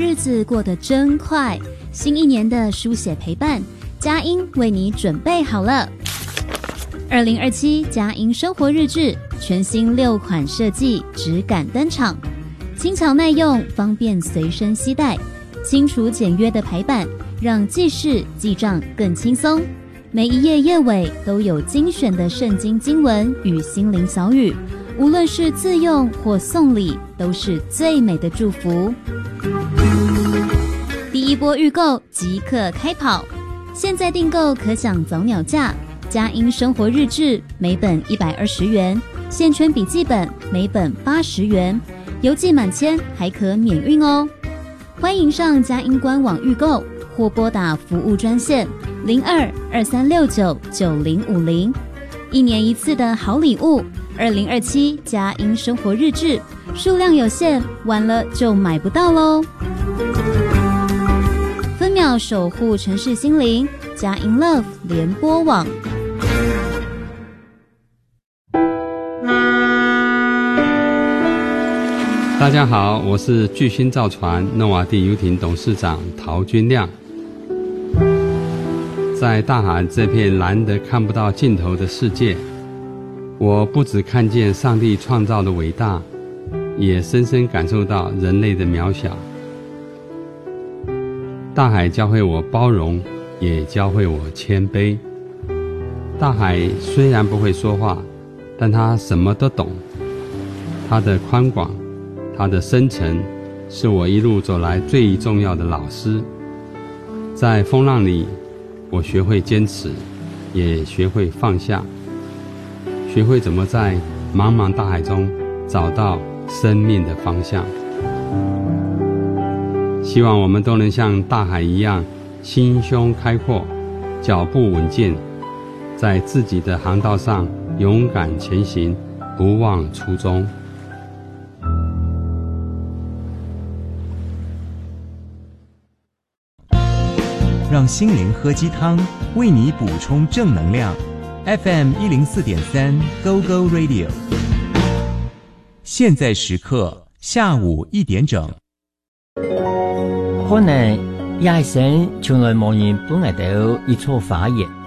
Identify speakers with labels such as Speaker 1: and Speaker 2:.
Speaker 1: 日子过得真快，新一年的书写陪伴，佳音为你准备好了。2027佳音生活日志全新6款设计质感登场，轻巧耐用，方便随身携带，清楚简约的排版让记事记账更轻松。每一页页尾都有精选的圣经经文与心灵小语，无论是自用或送礼，都是最美的祝福。第一波预购即刻开跑，现在订购可享早鸟价。佳音生活日志每本120元，线圈笔记本每本80元，邮寄满千还可免运哦。欢迎上佳音官网预购，或拨打服务专线02-2369-9050。一年一次的好礼物，2027佳音生活日志，数量有限，晚了就买不到咯。分秒守护城市心灵，佳音 Love 联播网。
Speaker 2: 大家好，我是巨星造船诺瓦地游艇董事长陶君亮。在大海这片蓝得看不到尽头的世界，我不只看见上帝创造的伟大，也深深感受到人类的渺小。大海教会我包容，也教会我谦卑。大海虽然不会说话，但它什么都懂。它的宽广，它的深沉，是我一路走来最重要的老师。在风浪里，我学会坚持，也学会放下，学会怎么在茫茫大海中找到生命的方向。希望我们都能像大海一样，心胸开阔，脚步稳健，在自己的航道上勇敢前行，不忘初衷。
Speaker 3: 让心灵喝鸡汤，为你补充正能量。FM 104.3 Go Go Radio， 现在时刻下午1点整。
Speaker 4: 可能也係想從來冇人本來都一錯發言，